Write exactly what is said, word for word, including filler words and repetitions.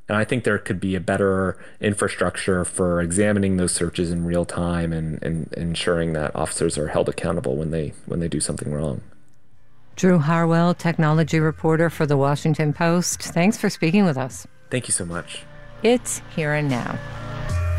And I think there could be a better infrastructure for examining those searches in real time and, and ensuring that officers are held accountable when they when they do something wrong. Drew Harwell, technology reporter for The Washington Post. Thanks for speaking with us. Thank you so much. It's Here and Now.